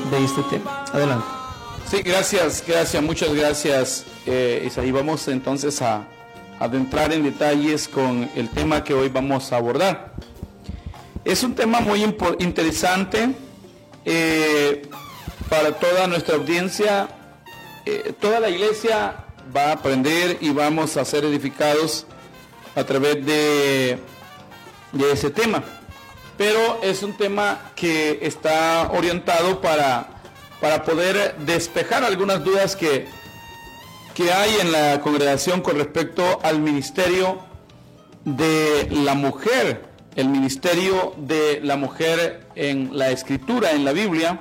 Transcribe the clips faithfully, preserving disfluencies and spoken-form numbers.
de este tema. Adelante. Sí, gracias, gracias, muchas gracias, eh, Isaí. Vamos entonces a, a adentrar en detalles con el tema que hoy vamos a abordar. Es un tema muy interesante eh, para toda nuestra audiencia. Eh, toda la iglesia va a aprender y vamos a ser edificados a través de, de ese tema. Pero es un tema que está orientado para, para poder despejar algunas dudas que, que hay en la congregación con respecto al ministerio de la mujer, el ministerio de la mujer en la Escritura, en la Biblia.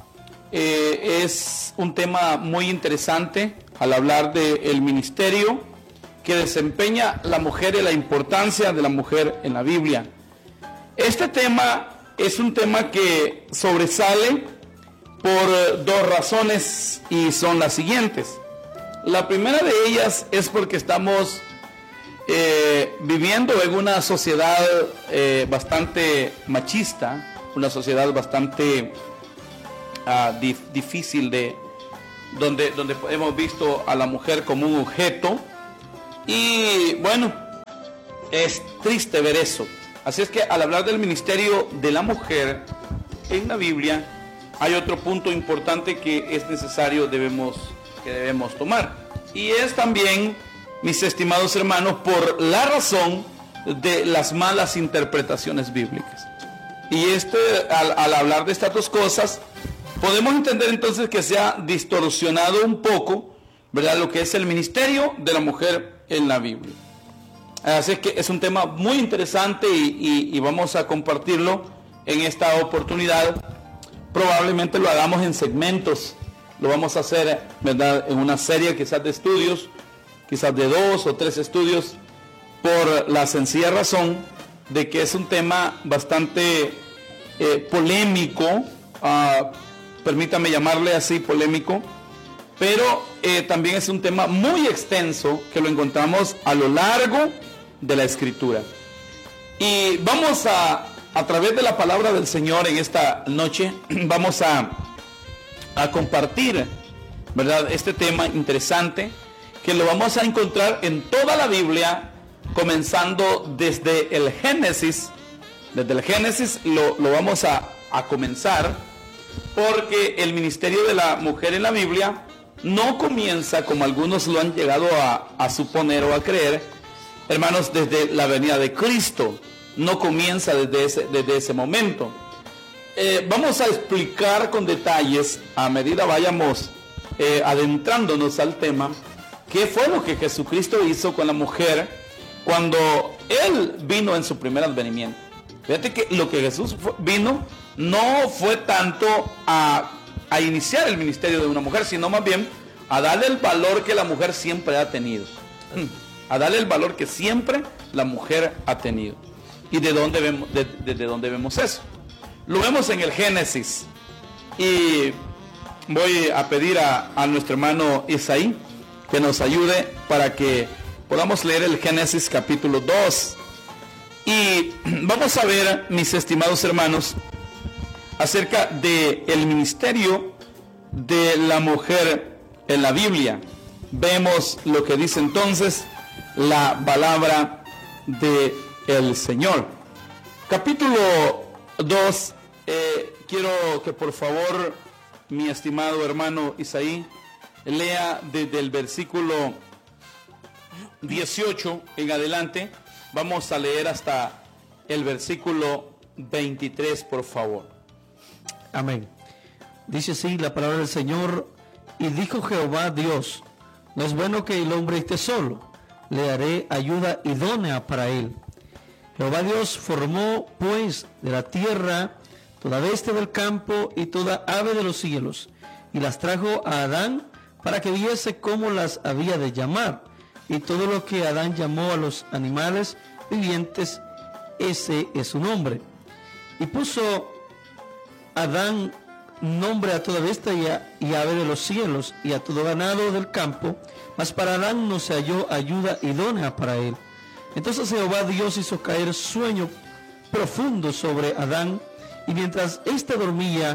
Eh, es un tema muy interesante al hablar del ministerio que desempeña la mujer y la importancia de la mujer en la Biblia. Este tema es un tema que sobresale por dos razones y son las siguientes. La primera de ellas es porque estamos eh, viviendo en una sociedad eh, bastante machista, una sociedad bastante uh, dif difícil de donde, donde hemos visto a la mujer como un objeto y bueno, es triste ver eso. Así es que al hablar del ministerio de la mujer en la Biblia, hay otro punto importante que es necesario debemos, que debemos tomar. Y es también, mis estimados hermanos, por la razón de las malas interpretaciones bíblicas. Y este, al, al hablar de estas dos cosas, podemos entender entonces que se ha distorsionado un poco, ¿verdad?, lo que es el ministerio de la mujer en la Biblia. Así es que es un tema muy interesante y, y, y vamos a compartirlo en esta oportunidad. Probablemente lo hagamos en segmentos, lo vamos a hacer, ¿verdad?, en una serie quizás de estudios, quizás de dos o tres estudios, por la sencilla razón de que es un tema bastante eh, polémico, uh, permítame llamarle así, polémico, pero eh, también es un tema muy extenso que lo encontramos a lo largo de la Escritura. Y vamos a, a través de la palabra del Señor en esta noche, vamos a, a compartir, ¿verdad?, este tema interesante que lo vamos a encontrar en toda la Biblia, comenzando desde el Génesis. Desde el Génesis lo, lo vamos a, a comenzar, porque el ministerio de la mujer en la Biblia no comienza como algunos lo han llegado a, a suponer o a creer, hermanos, desde la venida de Cristo. No comienza desde ese, desde ese momento. Eh, vamos a explicar con detalles, a medida vayamos eh, adentrándonos al tema, qué fue lo que Jesucristo hizo con la mujer cuando Él vino en su primer advenimiento. Fíjate que lo que Jesús fue, vino no fue tanto a, a iniciar el ministerio de una mujer, sino más bien a darle el valor que la mujer siempre ha tenido. A darle el valor que siempre la mujer ha tenido. ¿Y de dónde vemos, de, de, de dónde vemos eso? Lo vemos en el Génesis. Y voy a pedir a, a nuestro hermano Isaí que nos ayude para que podamos leer el Génesis capítulo dos. Y vamos a ver, mis estimados hermanos, acerca del ministerio de la mujer en la Biblia. Vemos lo que dice entonces la palabra del Señor. Capítulo dos, eh, quiero que por favor mi estimado hermano Isaí lea desde el versículo dieciocho en adelante. Vamos a leer hasta el versículo veintitrés, por favor. Amén. Dice así la palabra del Señor: y dijo Jehová Dios, no es bueno que el hombre esté solo, le haré ayuda idónea para él. Jehová Dios formó pues de la tierra toda bestia del campo y toda ave de los cielos, y las trajo a Adán para que viese cómo las había de llamar. Y todo lo que Adán llamó a los animales vivientes, ese es su nombre. Y puso Adán nombre a toda bestia y, a, y ave de los cielos y a todo ganado del campo, mas para Adán no se halló ayuda idónea para él. Entonces Jehová Dios hizo caer sueño profundo sobre Adán, y mientras éste dormía,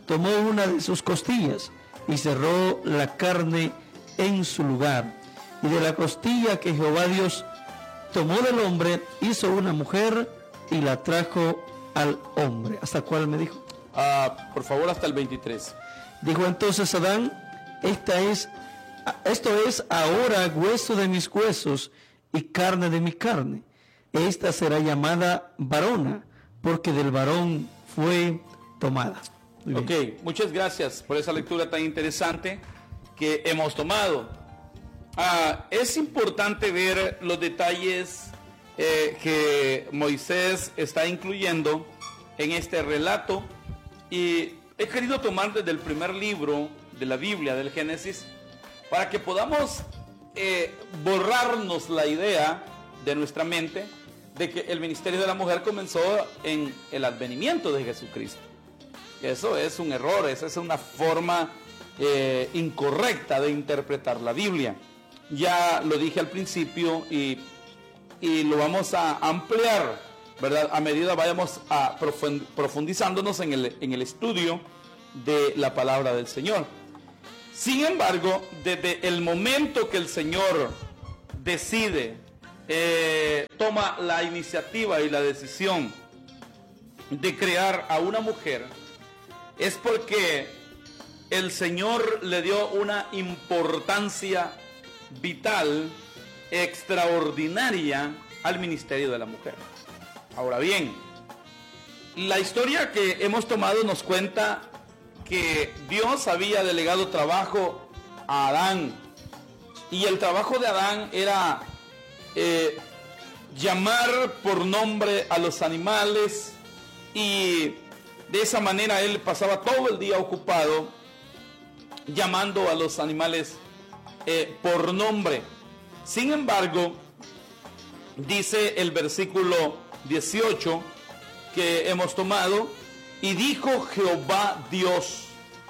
tomó una de sus costillas y cerró la carne en su lugar. Y de la costilla que Jehová Dios tomó del hombre, hizo una mujer y la trajo al hombre. ¿Hasta cuál me dijo? Uh, por favor, hasta el veintitrés. Dijo entonces Adán, esta es, esto es ahora hueso de mis huesos y carne de mi carne. Esta será llamada varona, porque del varón fue tomada. Ok, muchas gracias por esa lectura tan interesante que hemos tomado. Ah, es importante ver los detalles eh, que Moisés está incluyendo en este relato, y he querido tomar desde el primer libro de la Biblia, del Génesis, para que podamos eh, borrarnos la idea de nuestra mente de que el ministerio de la mujer comenzó en el advenimiento de Jesucristo. Eso es un error, esa es una forma eh, incorrecta de interpretar la Biblia. Ya lo dije al principio y, y lo vamos a ampliar, ¿verdad? A medida vayamos a profundizándonos en el, en el estudio de la palabra del Señor. Sin embargo, desde el momento que el Señor decide, eh, toma la iniciativa y la decisión de crear a una mujer, es porque el Señor le dio una importancia vital, extraordinaria al ministerio de la mujer. Ahora bien, la historia que hemos tomado nos cuenta que Dios había delegado trabajo a Adán, y el trabajo de Adán era eh, llamar por nombre a los animales, y de esa manera él pasaba todo el día ocupado llamando a los animales eh, por nombre. Sin embargo, dice el versículo dieciocho que hemos tomado, y dijo Jehová Dios,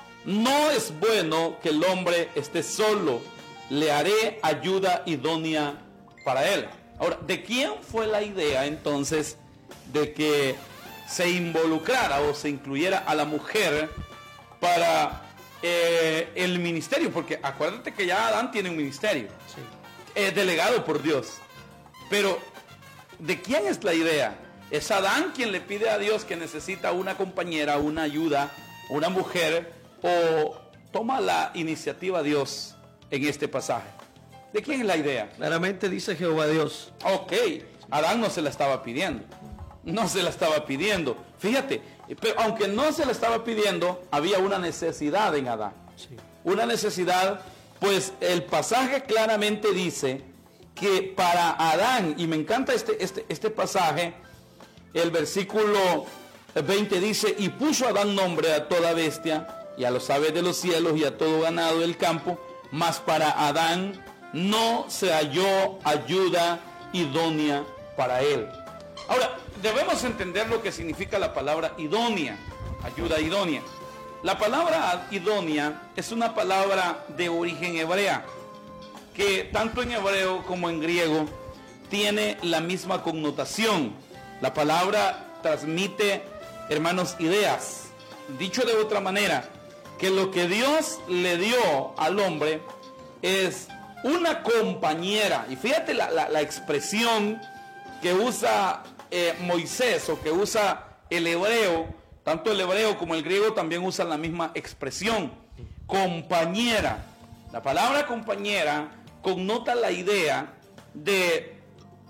no es bueno que el hombre esté solo, le haré ayuda idónea para él. Ahora, ¿de quién fue la idea entonces de que se involucrara o se incluyera a la mujer para eh, el ministerio? Porque acuérdate que ya Adán tiene un ministerio, sí, eh, delegado por Dios. Pero ¿de quién es la idea? ¿Es Adán quien le pide a Dios que necesita una compañera, una ayuda, una mujer, o toma la iniciativa Dios en este pasaje? ¿De quién es la idea? Claramente dice Jehová Dios. Ok, Adán no se la estaba pidiendo. No se la estaba pidiendo. Fíjate, pero aunque no se la estaba pidiendo, había una necesidad en Adán. Sí. Una necesidad, pues el pasaje claramente dice que para Adán, y me encanta este, este, este pasaje, el versículo veinte dice, y puso Adán nombre a toda bestia, y a los aves de los cielos, y a todo ganado del campo, mas para Adán no se halló ayuda idónea para él. Ahora, debemos entender lo que significa la palabra idónea, ayuda idónea. La palabra idónea es una palabra de origen hebrea, que tanto en hebreo como en griego tiene la misma connotación. La palabra transmite, hermanos, ideas. Dicho de otra manera, que lo que Dios le dio al hombre es una compañera. Y fíjate la, la, la expresión que usa eh, Moisés, o que usa el hebreo. Tanto el hebreo como el griego también usan la misma expresión, compañera. La palabra compañera connota la idea de,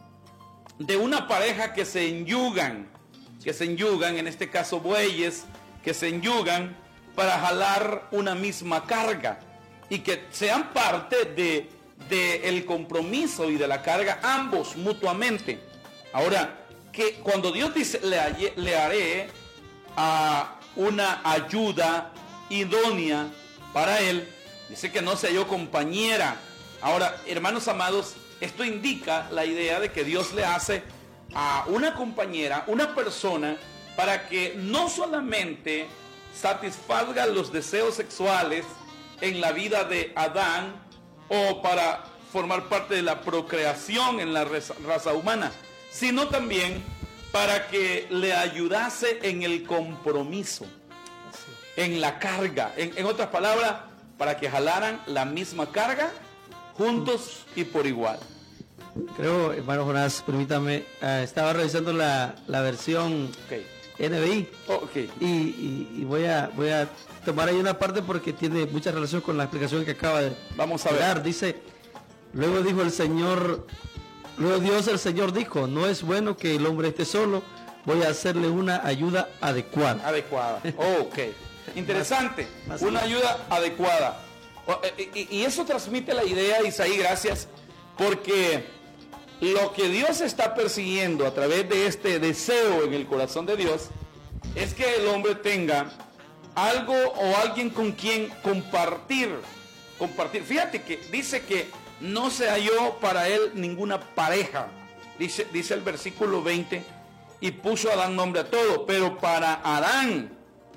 de una pareja que se enyugan, que se enyugan, en este caso bueyes, que se enyugan para jalar una misma carga, y que sean parte de, de el compromiso y de la carga ambos mutuamente. Ahora, que cuando Dios dice le, le haré a una ayuda idónea para él, dice que no se halló compañera. Ahora, hermanos amados, esto indica la idea de que Dios le hace a una compañera, una persona, para que no solamente satisfaga los deseos sexuales en la vida de Adán, o para formar parte de la procreación en la raza humana, sino también para que le ayudase en el compromiso. en la carga. En, en otras palabras, para que jalaran la misma carga juntos y por igual. Creo, hermano Jonás, permítame, uh, estaba revisando la, la versión Okay. N B I Okay. y, y, y voy a voy a tomar ahí una parte porque tiene mucha relación con la explicación que acaba de Vamos a ver. dar. Dice, luego dijo el Señor, luego Dios el Señor dijo, no es bueno que el hombre esté solo, voy a hacerle una ayuda adecuada. Adecuada. Oh, ok. Interesante. Más- más una bien. ayuda adecuada. O- eh, Y, y eso transmite la idea, Isaí, gracias, porque lo que Dios está persiguiendo a través de este deseo en el corazón de Dios es que el hombre tenga algo o alguien con quien compartir. Compartir. Fíjate que dice que no se halló para él ninguna pareja. Dice, dice el versículo veinte, y puso a Adán nombre a todo, pero para Adán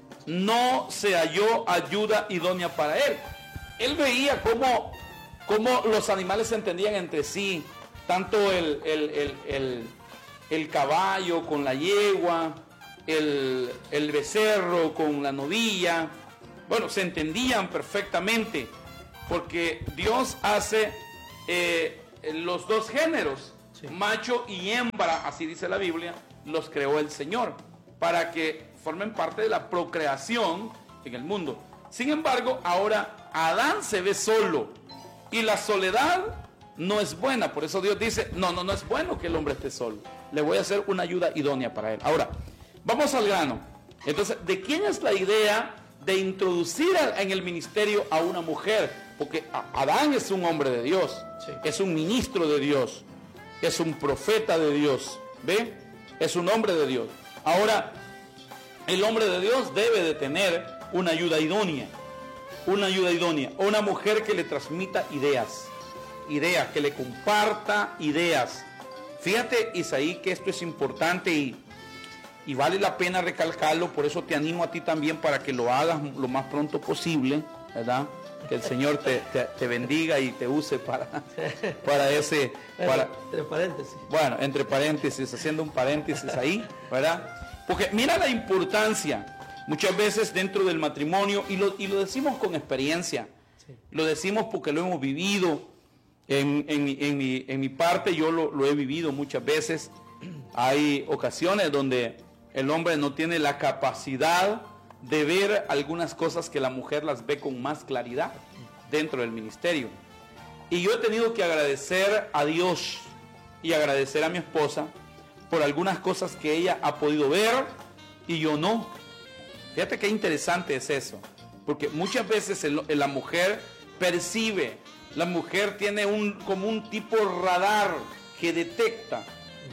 no se halló ayuda idónea para él. Él veía cómo, cómo los animales se entendían entre sí, tanto el, el, el, el, el caballo con la yegua, el, el becerro con la novilla. Bueno, se entendían perfectamente, porque Dios hace eh, los dos géneros, sí. Macho y hembra, así dice la Biblia, los creó el Señor, para que formen parte de la procreación en el mundo. Sin embargo, ahora Adán se ve solo, y la soledad no es buena. Por eso Dios dice, no, no, no es bueno que el hombre esté solo. Le voy a hacer una ayuda idónea para él. Ahora, vamos al grano. Entonces, ¿de quién es la idea de introducir en el ministerio a una mujer? Porque Adán es un hombre de Dios, sí. Es un ministro de Dios, es un profeta de Dios, ¿ve? Es un hombre de Dios. Ahora, el hombre de Dios debe de tener una ayuda idónea, una ayuda idónea, o una mujer que le transmita ideas, ideas, que le comparta ideas. Fíjate, Isaí, que esto es importante y, y vale la pena recalcarlo, por eso te animo a ti también para que lo hagas lo más pronto posible, ¿verdad? Que el Señor te, te, te bendiga y te use para, para ese... Para, entre paréntesis. Bueno, entre paréntesis, haciendo un paréntesis ahí, ¿verdad? Porque mira la importancia, muchas veces dentro del matrimonio, y lo, y lo decimos con experiencia, sí. Lo decimos porque lo hemos vivido, en, en, en, mi, en mi parte yo lo, lo he vivido muchas veces. Hay ocasiones donde el hombre no tiene la capacidad de ver algunas cosas que la mujer las ve con más claridad dentro del ministerio. Y yo he tenido que agradecer a Dios y agradecer a mi esposa por algunas cosas que ella ha podido ver y yo no. Fíjate qué interesante es eso, porque muchas veces el, la mujer percibe, la mujer tiene un, como un tipo radar que detecta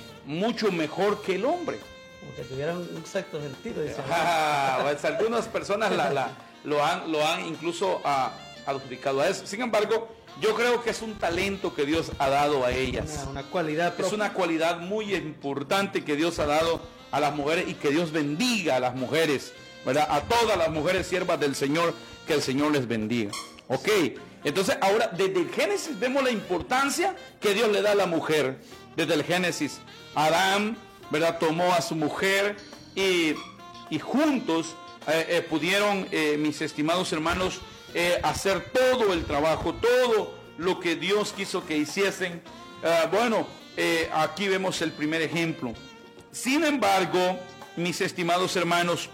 mucho mejor que el hombre. Como que tuvieran un sexto sentido. Ah, pues algunas personas la, la, lo, han, lo han incluso ah, adjudicado a eso. Sin embargo, yo creo que es un talento que Dios ha dado a ellas. Una, una cualidad propia. Es una cualidad muy importante que Dios ha dado a las mujeres y que Dios bendiga a las mujeres, ¿verdad? A todas las mujeres siervas del Señor, que el Señor les bendiga. Ok, entonces ahora desde el Génesis vemos la importancia que Dios le da a la mujer. Desde el Génesis, Adán, ¿verdad? Tomó a su mujer y, y juntos eh, eh, pudieron, eh, mis estimados hermanos, eh, hacer todo el trabajo, todo lo que Dios quiso que hiciesen. Uh, bueno, eh, aquí vemos el primer ejemplo. Sin embargo, mis estimados hermanos,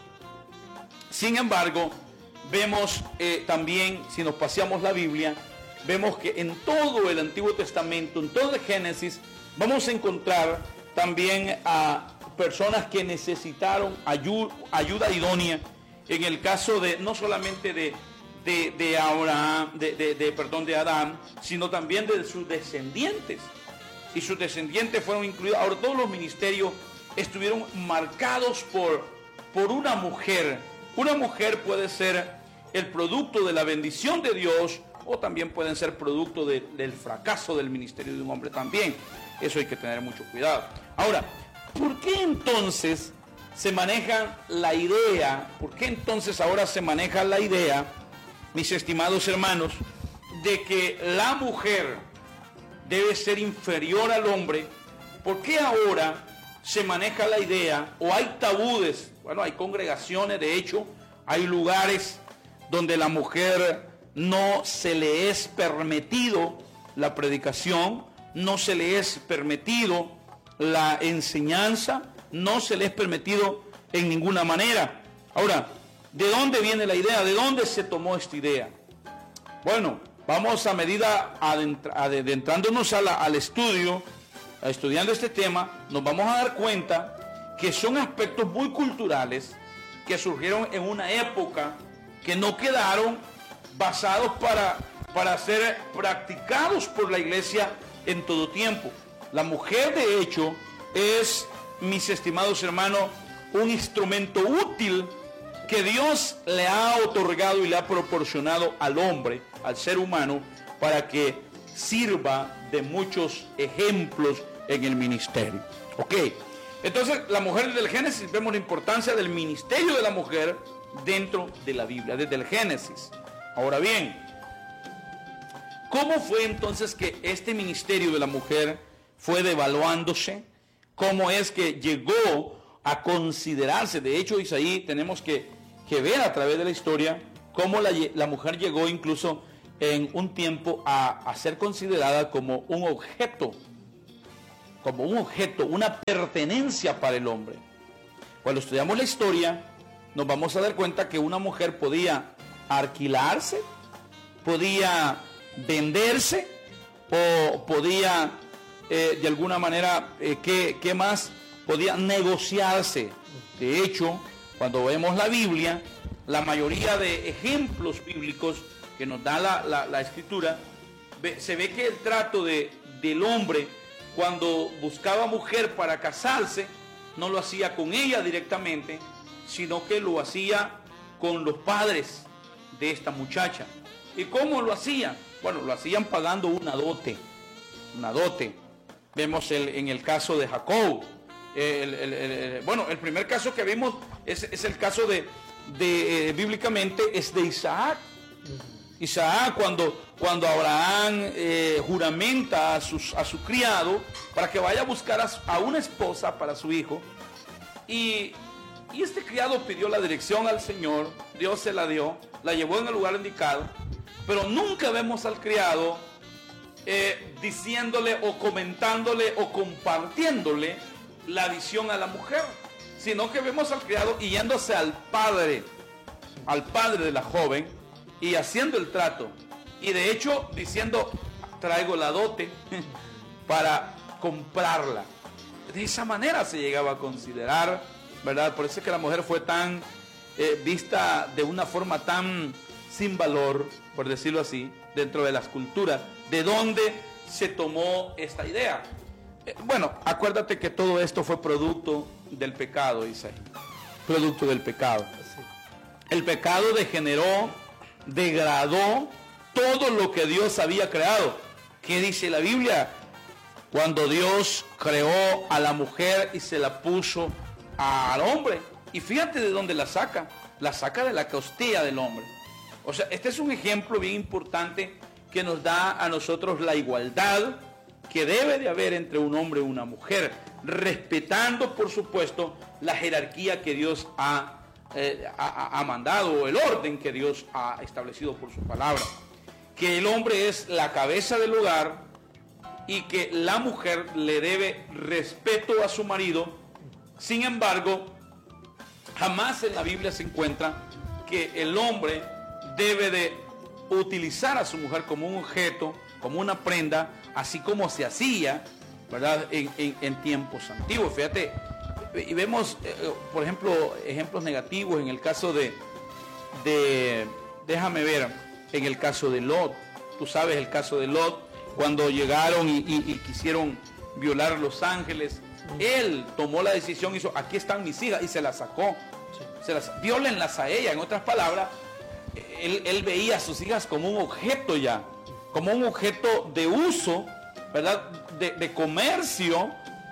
sin embargo, vemos eh, también, si nos paseamos la Biblia, vemos que en todo el Antiguo Testamento, en todo el Génesis, vamos a encontrar también a personas que necesitaron ayuda, ayuda idónea. En el caso de, no solamente de, de, de Abraham, de, de, de, perdón, de Adán, sino también de sus descendientes. Y sus descendientes fueron incluidos. Ahora todos los ministerios estuvieron marcados por, por una mujer. Una mujer puede ser el producto de la bendición de Dios, o también pueden ser producto de, del fracaso del ministerio de un hombre también. Eso hay que tener mucho cuidado. Ahora, ¿por qué entonces se maneja la idea, por qué entonces ahora se maneja la idea, mis estimados hermanos, de que la mujer debe ser inferior al hombre? ¿Por qué ahora se maneja la idea, o hay tabúes? Bueno, hay congregaciones, de hecho, Hay lugares donde la mujer no se le es permitido la predicación, no se le es permitido la enseñanza, no se le es permitido en ninguna manera. Ahora, ¿de dónde viene la idea? ¿De dónde se tomó esta idea? Bueno, vamos a medida adentrándonos a la, al estudio, estudiando este tema, nos vamos a dar cuenta que son aspectos muy culturales que surgieron en una época que no quedaron basados para, para ser practicados por la iglesia en todo tiempo. La mujer, de hecho, es, mis estimados hermanos, un instrumento útil que Dios le ha otorgado y le ha proporcionado al hombre, al ser humano, para que sirva de muchos ejemplos en el ministerio. Ok, entonces la mujer del Génesis, vemos la importancia del ministerio de la mujer dentro de la Biblia, desde el Génesis. Ahora bien, ¿cómo fue entonces que este ministerio de la mujer fue devaluándose? ¿Cómo es que llegó a considerarse? De hecho, Isaí, tenemos que, que ver a través de la historia cómo la, la mujer llegó incluso en un tiempo a, a ser considerada como un objeto, como un objeto, una pertenencia para el hombre. Cuando estudiamos la historia, nos vamos a dar cuenta que una mujer podía alquilarse, podía venderse o podía eh, de alguna manera, eh, ¿qué, qué más? Podía negociarse. De hecho, cuando vemos la Biblia, la mayoría de ejemplos bíblicos que nos da la, la, la Escritura, ve, se ve que el trato de, del hombre cuando buscaba mujer para casarse, no lo hacía con ella directamente, sino que lo hacía con los padres de esta muchacha. ¿Y cómo lo hacían? Bueno, lo hacían pagando una dote, una dote. Vemos el, en el caso de Jacob. El, el, el, el, bueno, el primer caso que vimos es, es el caso de, de eh, bíblicamente, es de Isaac. Isaac, cuando, cuando Abraham eh, juramenta a, sus, a su criado para que vaya a buscar a, a una esposa para su hijo. Y, y este criado pidió la dirección al Señor, Dios se la dio, la llevó en el lugar indicado, pero nunca vemos al criado eh, diciéndole o comentándole o compartiéndole la visión a la mujer, sino que vemos al criado yéndose al padre, al padre de la joven y haciendo el trato. Y de hecho diciendo, traigo la dote para comprarla. De esa manera se llegaba a considerar, ¿verdad? Por eso es que la mujer fue tan eh, vista de una forma tan sin valor, por decirlo así, dentro de las culturas. ¿De dónde se tomó esta idea? Eh, bueno, acuérdate que todo esto fue producto del pecado, Isaí. Producto del pecado. El pecado degeneró, degradó todo lo que Dios había creado. ¿Qué dice la Biblia? Cuando Dios creó a la mujer y se la puso al hombre. Y fíjate de dónde la saca. La saca de la costilla del hombre. O sea, este es un ejemplo bien importante que nos da a nosotros la igualdad que debe de haber entre un hombre y una mujer, respetando, por supuesto, la jerarquía que Dios ha, eh, ha, ha mandado, o el orden que Dios ha establecido por su palabra. Que el hombre es la cabeza del hogar y que la mujer le debe respeto a su marido. Sin embargo, jamás en la Biblia se encuentra que el hombre debe de utilizar a su mujer como un objeto, como una prenda, así como se hacía, ¿verdad? En, en, en tiempos antiguos. Fíjate, y vemos, eh, por ejemplo, ejemplos negativos en el caso de, de, déjame ver, en el caso de Lot. Tú sabes el caso de Lot, cuando llegaron y, y, y quisieron violar a los ángeles. Él tomó la decisión, hizo, aquí están mis hijas, y se las sacó. Se las, violenlas a ella. En otras palabras, él, él veía a sus hijas como un objeto ya, como un objeto de uso, ¿verdad? De, de comercio.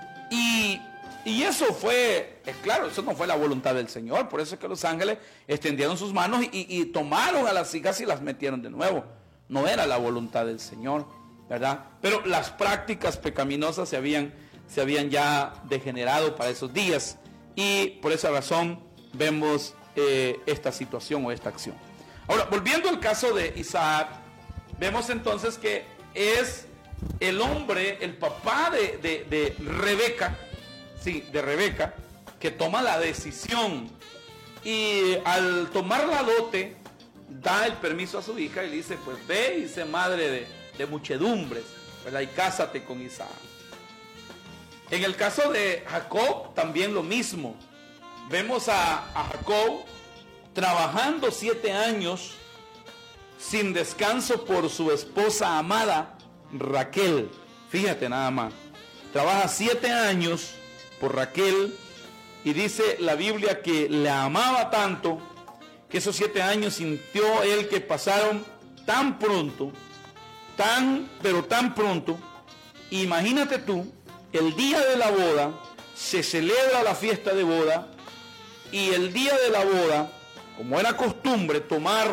Y, y eso fue, es claro, eso no fue la voluntad del Señor. Por eso es que los ángeles extendieron sus manos y, y tomaron a las hijas y las metieron de nuevo. No era la voluntad del Señor, ¿verdad? Pero las prácticas pecaminosas se habían, se habían ya degenerado para esos días. Y por esa razón vemos eh, esta situación o esta acción. Ahora, volviendo al caso de Isaac, vemos entonces que es el hombre, el papá de, de, de Rebeca, sí, de Rebeca, que toma la decisión y al tomar la dote, da el permiso a su hija y le dice, pues ve y sé madre de, de muchedumbres, ¿verdad? Y cásate con Isaac. En el caso de Jacob, también lo mismo. Vemos a, a Jacob trabajando siete años sin descanso por su esposa amada, Raquel. Fíjate nada más. Trabaja siete años por Raquel y dice la Biblia que la amaba tanto que esos siete años sintió él que pasaron tan pronto, tan, pero tan pronto. Imagínate tú, el día de la boda, se celebra la fiesta de boda y el día de la boda, como era costumbre, tomar,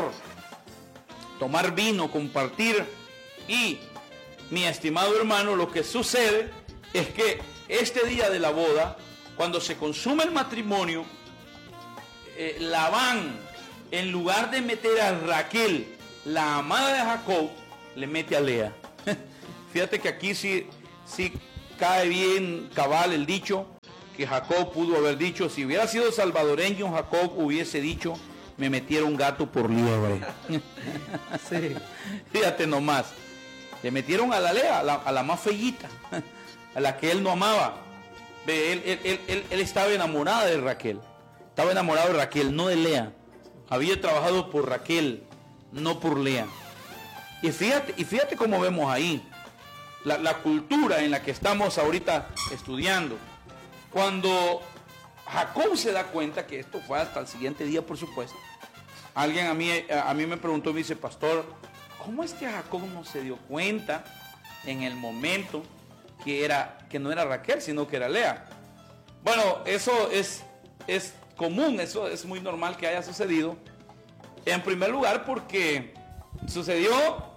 tomar vino, compartir, y mi estimado hermano, lo que sucede es que este día de la boda, cuando se consume el matrimonio, eh, Labán, en lugar de meter a Raquel, la amada de Jacob, le mete a Lea. Fíjate que aquí sí, sí cae bien cabal el dicho que Jacob pudo haber dicho. Si hubiera sido salvadoreño, Jacob hubiese dicho, me metieron gato por liebre. Sí. Fíjate nomás. Le metieron a la Lea, a la, a la más feíta, a la que él no amaba. Él, él, él, él, él estaba enamorado de Raquel. Estaba enamorado de Raquel, no de Lea. Había trabajado por Raquel, no por Lea. Y fíjate, y fíjate cómo vemos ahí la, la cultura en la que estamos ahorita estudiando. Cuando Jacob se da cuenta, que esto fue hasta el siguiente día, por supuesto, alguien a mí, a mí me preguntó, me dice, pastor, ¿cómo es que Jacob no se dio cuenta en el momento que, era, que no era Raquel, sino que era Lea? Bueno, eso es, es común, eso es muy normal que haya sucedido. En primer lugar, porque sucedió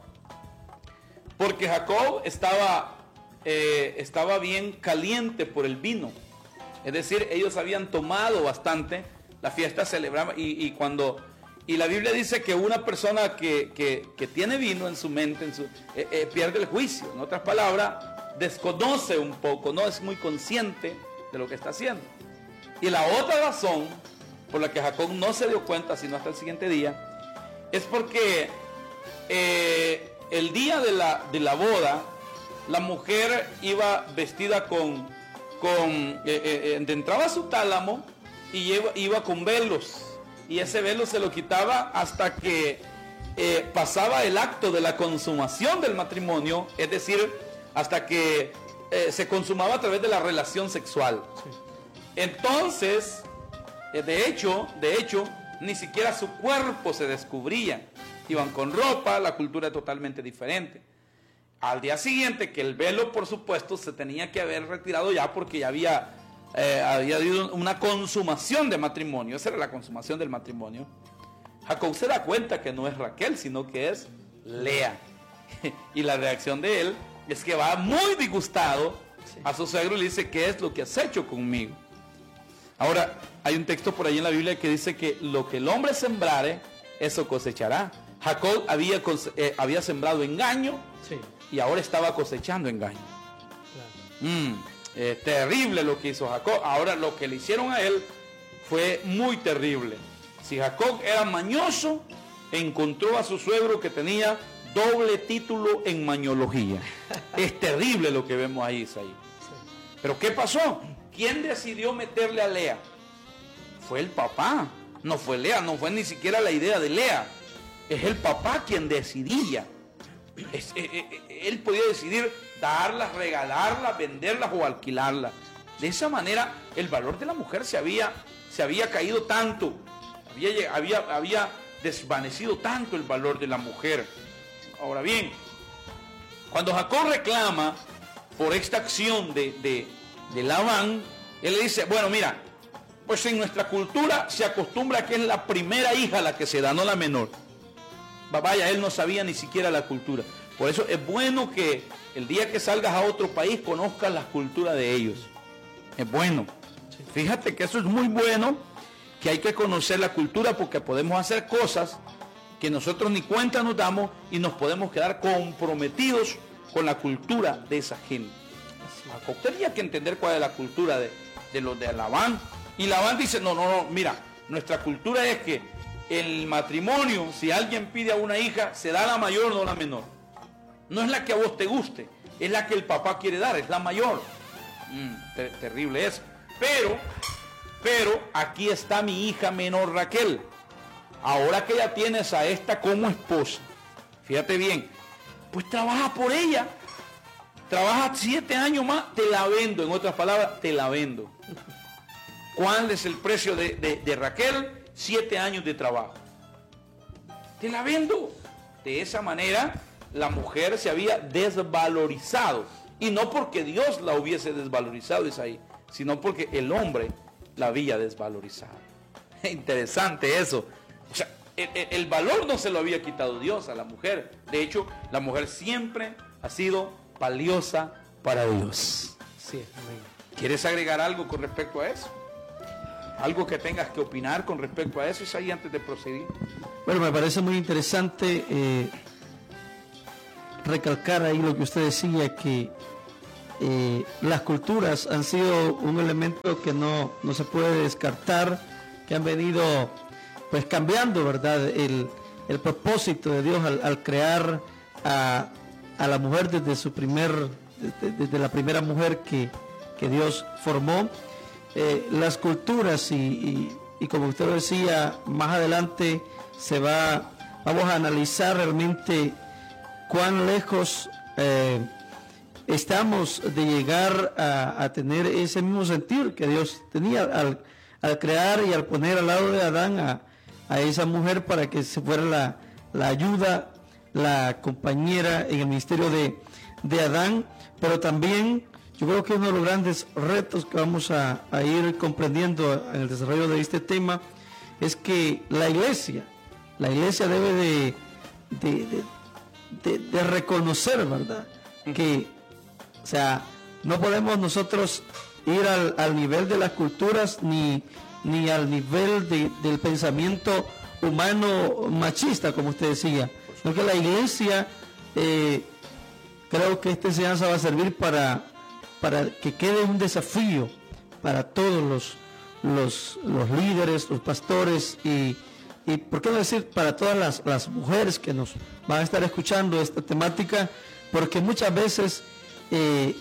porque Jacob estaba, eh, estaba bien caliente por el vino. Es decir, ellos habían tomado bastante, la fiesta celebraba, y, y cuando, y la Biblia dice que una persona que, que, que tiene vino en su mente, en su, eh, eh, pierde el juicio. En otras palabras, desconoce un poco, no es muy consciente de lo que está haciendo. Y la otra razón por la que Jacob no se dio cuenta, sino hasta el siguiente día, es porque eh, el día de la, de la boda, la mujer iba vestida con, con eh, eh, entraba a su tálamo y iba, iba con velos, y ese velo se lo quitaba hasta que eh, pasaba el acto de la consumación del matrimonio, es decir, hasta que eh, se consumaba a través de la relación sexual. Sí. Entonces, eh, de hecho, de hecho, ni siquiera su cuerpo se descubría. Iban con ropa, la cultura es totalmente diferente. Al día siguiente, que el velo, por supuesto, se tenía que haber retirado ya, porque ya había, eh, había habido una consumación de matrimonio. Esa era la consumación del matrimonio. Jacob se da cuenta que no es Raquel, sino que es Lea. Y la reacción de él es que va muy disgustado a su suegro y le dice, ¿qué es lo que has hecho conmigo? Ahora, hay un texto por ahí en la Biblia que dice que lo que el hombre sembrare, eso cosechará. Jacob había, eh, había sembrado engaño, sí, y ahora estaba cosechando engaño. Claro. Mm, eh, terrible lo que hizo Jacob. Ahora, lo que le hicieron a él fue muy terrible. Si Jacob era mañoso, encontró a su suegro que tenía doble título en mañología. Es terrible lo que vemos ahí, Isaí. Sí. Pero ¿qué pasó? ¿Quién decidió meterle a Lea? Fue el papá. No fue Lea, no fue ni siquiera la idea de Lea. Es el papá quien decidía. Es, eh, eh, él podía decidir darlas, regalarlas, venderlas o alquilarlas. De esa manera el valor de la mujer se había, se había caído tanto. Había, había, había desvanecido tanto el valor de la mujer. Ahora bien, cuando Jacob reclama por esta acción de, de, de Labán, él le dice, bueno, mira, pues en nuestra cultura se acostumbra que es la primera hija la que se da, no la menor. Vaya, él no sabía ni siquiera la cultura. Por eso es bueno que el día que salgas a otro país conozcas la cultura de ellos. Es bueno. Fíjate que eso es muy bueno. que hay que conocer la cultura porque podemos hacer cosas que nosotros ni cuenta nos damos y nos podemos quedar comprometidos con la cultura de esa gente. Usted tenía que entender cuál es la cultura de, de los de Labán. Y Labán dice, no, no, no, mira, nuestra cultura es que el matrimonio, si alguien pide a una hija, se da la mayor, no la menor. No es la que a vos te guste, es la que el papá quiere dar, es la mayor. Mm, ter terrible eso. Pero, pero, aquí está mi hija menor Raquel. Ahora que ya tienes a esta como esposa, fíjate bien, pues trabaja por ella. Trabaja siete años más, te la vendo. En otras palabras, te la vendo. ¿Cuál es el precio de, de, de Raquel? Siete años de trabajo. Te la vendo. De esa manera, la mujer se había desvalorizado. Y no porque Dios la hubiese desvalorizado, Isaí, sino porque el hombre la había desvalorizado. Interesante eso. O sea, el, el valor no se lo había quitado Dios a la mujer. De hecho, la mujer siempre ha sido valiosa para Dios. Sí, ¿Quieres agregar algo con respecto a eso? ¿Algo que tengas que opinar con respecto a eso, Isaí, antes de proseguir? Bueno, me parece muy interesante eh, recalcar ahí lo que usted decía, que eh, las culturas han sido un elemento que no, no se puede descartar, que han venido pues cambiando, ¿verdad? El, el propósito de Dios al, al crear a, a la mujer desde su primer, desde, desde la primera mujer que, que Dios formó. Eh, las culturas y, y, y como usted lo decía, más adelante se va, vamos a analizar realmente cuán lejos eh, estamos de llegar a, a tener ese mismo sentir que Dios tenía al, al crear y al poner al lado de Adán a, a esa mujer para que se fuera la, la ayuda, la compañera en el ministerio de, de Adán, pero también yo creo que uno de los grandes retos que vamos a, a ir comprendiendo en el desarrollo de este tema es que la iglesia, la iglesia debe de, de, de, de, de reconocer, ¿verdad? Que, o sea, no podemos nosotros ir al, al nivel de las culturas ni, ni al nivel de, del pensamiento humano machista, como usted decía, sino que la iglesia, eh, creo que esta enseñanza va a servir para para que quede un desafío para todos los, los, los líderes, los pastores y, y, ¿por qué no decir, para todas las, las mujeres que nos van a estar escuchando esta temática? Porque muchas veces eh,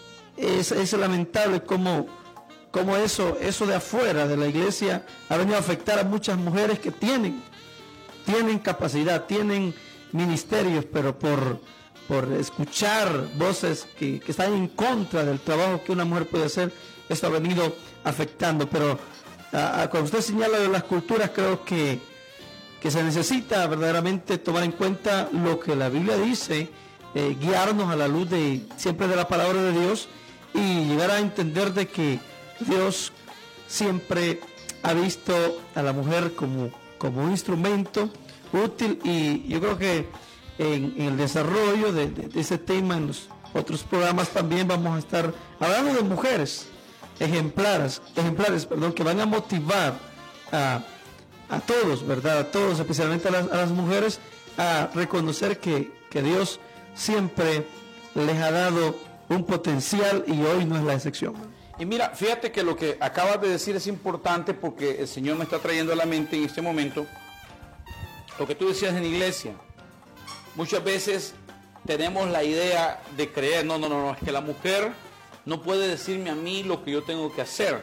es, es lamentable cómo, cómo eso, eso de afuera de la iglesia ha venido a afectar a muchas mujeres que tienen, tienen capacidad, tienen ministerios, pero por... por escuchar voces que, que están en contra del trabajo que una mujer puede hacer, esto ha venido afectando. Pero a, a, cuando usted señala de las culturas, creo que, que se necesita verdaderamente tomar en cuenta lo que la Biblia dice, eh, guiarnos a la luz de siempre de la palabra de Dios y llegar a entender de que Dios siempre ha visto a la mujer como, como un instrumento útil, y yo creo que En, en el desarrollo de, de, de ese tema en los otros programas también vamos a estar hablando de mujeres ejemplares, ejemplares perdón, que van a motivar a, a todos, ¿verdad? A todos, especialmente a las, a las mujeres, a reconocer que, que Dios siempre les ha dado un potencial y hoy no es la excepción. Y mira, fíjate que lo que acabas de decir es importante porque el Señor me está trayendo a la mente en este momento lo que tú decías en iglesia. Muchas veces tenemos la idea de creer, no, no, no, no, es que la mujer no puede decirme a mí lo que yo tengo que hacer.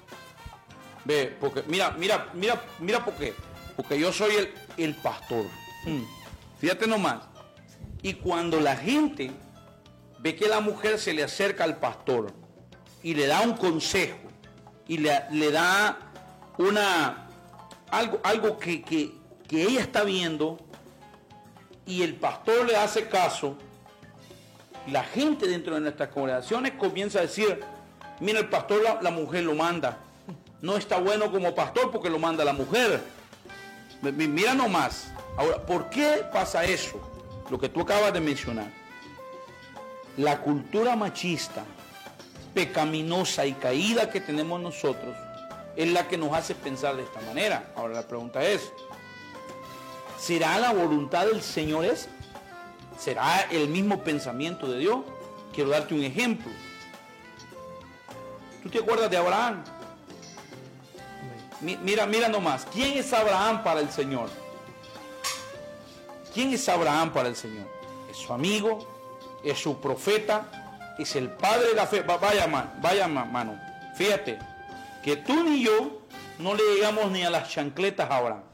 Ve, porque, mira, mira, mira, mira por qué. Porque yo soy el, el pastor. Hmm. Fíjate nomás. Y cuando la gente ve que la mujer se le acerca al pastor y le da un consejo y le, le da una algo, algo que, que, que ella está viendo, y el pastor le hace caso, la gente dentro de nuestras congregaciones comienza a decir, mira, el pastor, la, la mujer lo manda, no está bueno como pastor porque lo manda la mujer. Mira nomás. Ahora, ¿por qué pasa eso? Lo que tú acabas de mencionar. La cultura machista, pecaminosa y caída que tenemos nosotros, es la que nos hace pensar de esta manera. Ahora la pregunta es, ¿será la voluntad del Señor esa? ¿Será el mismo pensamiento de Dios? Quiero darte un ejemplo. ¿Tú te acuerdas de Abraham? Mira, mira nomás, ¿quién es Abraham para el Señor? ¿Quién es Abraham para el Señor? Es su amigo, es su profeta, es el padre de la fe. Vaya, man, vaya mano, fíjate, que tú ni yo no le llegamos ni a las chancletas a Abraham.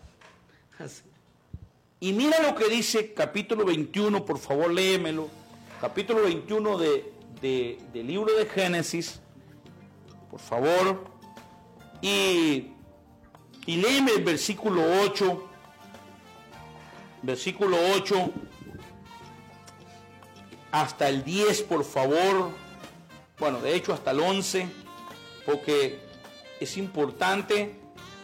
Y mira lo que dice capítulo veintiuno, por favor léemelo, capítulo veintiuno de, de, del libro de Génesis, por favor, y... Y léeme el versículo ocho, versículo ocho, hasta el diez, por favor. Bueno, de hecho hasta el once, porque es importante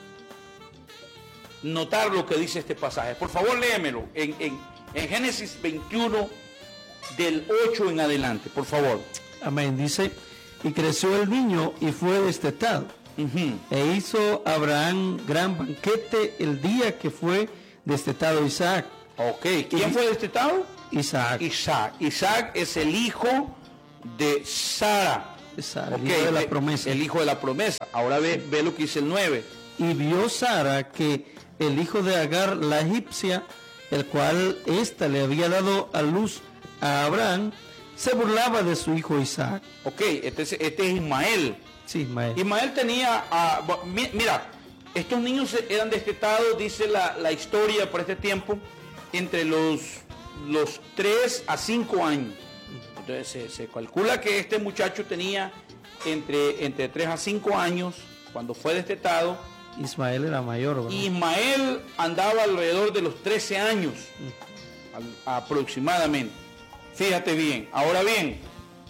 notar lo que dice este pasaje. Por favor, léemelo en, en, en Génesis veintiuno, del ocho en adelante, por favor. Amén. Dice, y creció el niño y fue destetado. Uh-huh. E hizo Abraham gran banquete el día que fue destetado Isaac. Ok, ¿quién y, fue destetado? Isaac. Isaac. Isaac es el hijo de Sara. Sara, okay, el hijo de la promesa. El hijo de la promesa. Ahora ve, ve lo que dice el nueve. Y vio Sara que el hijo de Agar, la egipcia, el cual ésta le había dado a luz a Abraham, se burlaba de su hijo Isaac. Ok, este es, este es Ismael. Sí, Ismael. Ismael tenía, uh, mira, estos niños eran destetados, dice la, la historia por este tiempo, entre los, los tres a cinco años. Entonces se, se calcula que este muchacho tenía entre, entre tres a cinco años cuando fue destetado. Ismael era mayor, ¿verdad? Ismael andaba alrededor de los trece años, mm. aproximadamente. Fíjate bien. Ahora bien,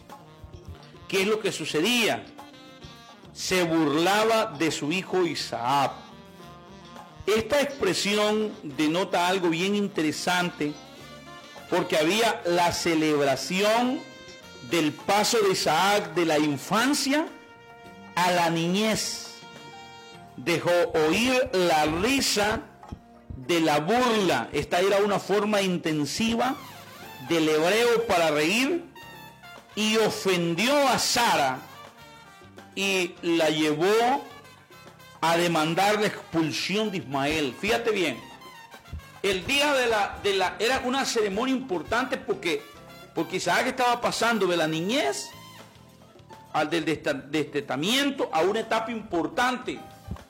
¿qué es lo que sucedía? Se burlaba de su hijo Isaac. Esta expresión denota algo bien interesante, porque había la celebración del paso de Isaac de la infancia a la niñez. Dejó oír la risa de la burla. Esta era una forma intensiva del hebreo para reír, y ofendió a Sara y la llevó a demandar la expulsión de Ismael. Fíjate bien, el día de la, de la era una ceremonia importante porque, porque Isaac estaba pasando de la niñez al del destetamiento a una etapa importante.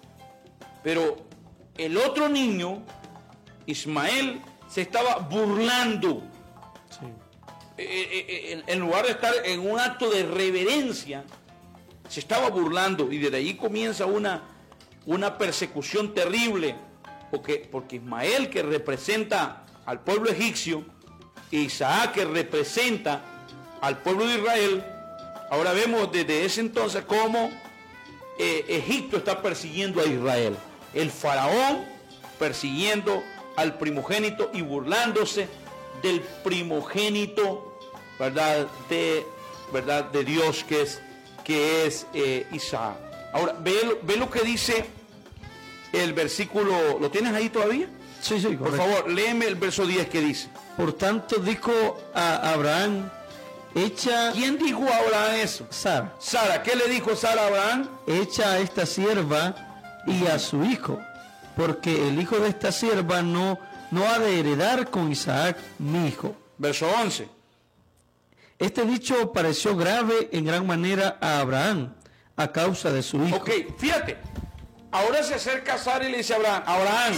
Pero el otro niño, Ismael, se estaba burlando. Sí. En, en lugar de estar en un acto de reverencia, se estaba burlando, y desde ahí comienza una, una persecución terrible, porque, porque Ismael, que representa al pueblo egipcio, e Isaac, que representa al pueblo de Israel, ahora vemos desde ese entonces cómo eh, Egipto está persiguiendo a Israel. El faraón persiguiendo al primogénito y burlándose del primogénito, ¿verdad? De, ¿verdad? De Dios, que es que es eh, Isaac. Ahora, ve, ve lo que dice el versículo, ¿lo tienes ahí todavía? Sí, sí, correcto. Por favor, léeme el verso diez que dice. Por tanto dijo a Abraham, echa... ¿Quién dijo a Abraham eso? Sara. Sara, ¿qué le dijo Sara a Abraham? Echa a esta sierva y a su hijo, porque el hijo de esta sierva no, no ha de heredar con Isaac mi hijo. Verso once. Este dicho pareció grave en gran manera a Abraham a causa de su hijo. Ok, fíjate. Ahora se acerca Sara y le dice a Abraham, Abraham,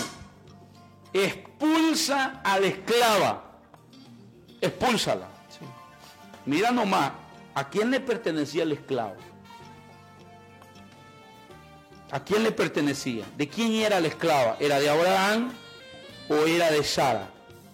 expulsa a la esclava. Expúlsala. Sí. Mira nomás, ¿a quién le pertenecía el esclavo? ¿A quién le pertenecía? ¿De quién era la esclava? ¿Era de Abraham o era de Sara?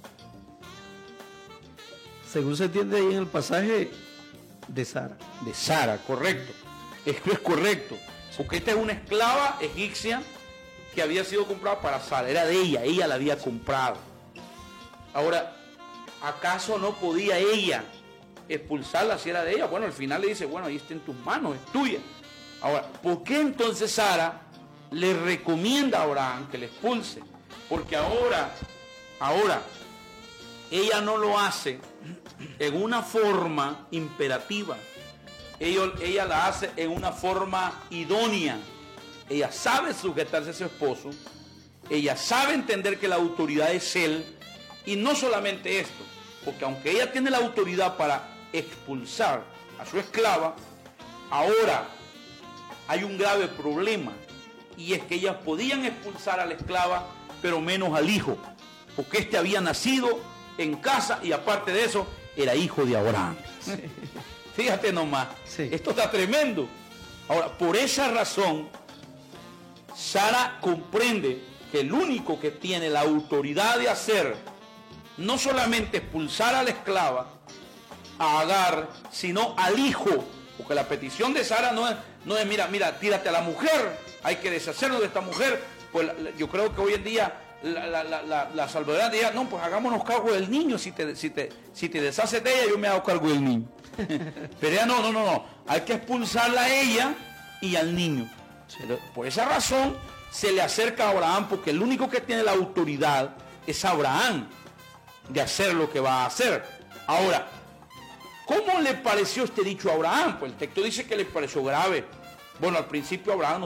Según se entiende ahí en el pasaje, de Sara. De Sara, correcto. Esto es correcto. Porque esta es una esclava egipcia que había sido comprada para Sara. Era de ella, ella la había comprado. Ahora, ¿acaso no podía ella expulsarla si era de ella? Bueno, al final le dice, bueno, ahí está en tus manos, es tuya. Ahora, ¿por qué entonces Sara le recomienda a Abraham que le expulse, porque ahora, ahora, ella no lo hace en una forma imperativa, ella, ella la hace en una forma idónea. Ella sabe sujetarse a su esposo, ella sabe entender que la autoridad es él, y no solamente esto, porque aunque ella tiene la autoridad para expulsar a su esclava, ahora hay un grave problema, y es que ellas podían expulsar a la esclava, pero menos al hijo, porque este había nacido en casa y aparte de eso era hijo de Abraham. Sí. Fíjate nomás, sí. Esto está tremendo. Ahora, por esa razón, Sara comprende que el único que tiene la autoridad de hacer, no solamente expulsar a la esclava, a Agar, sino al hijo, porque la petición de Sara no es, no es mira, mira, tírate a la mujer, hay que deshacernos de esta mujer. Pues yo creo que hoy en día la, la, la, la, la salvadoreña diría, no, pues hagámonos cargo del niño, si te, si, te, si te deshaces de ella, yo me hago cargo del niño. Pero ella no, no, no, no, hay que expulsarla a ella y al niño. Por esa razón se le acerca a Abraham, porque el único que tiene la autoridad es Abraham de hacer lo que va a hacer. Ahora, ¿cómo le pareció este dicho a Abraham? Pues el texto dice que le pareció grave. Bueno, al principio Abraham no